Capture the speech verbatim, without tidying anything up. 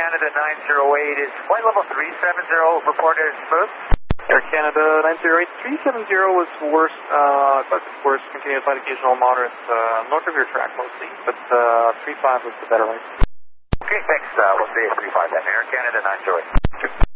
Canada nine zero eight, is flight level three seven zero reported smooth? Air Canada nine zero eight, three seven zero was worse, uh, but of course continued flight occasional moderate, uh, north of your track mostly, but uh, three five was the better right. Okay, thanks. Uh, we'll stay at three five then. Air Canada nine zero eight.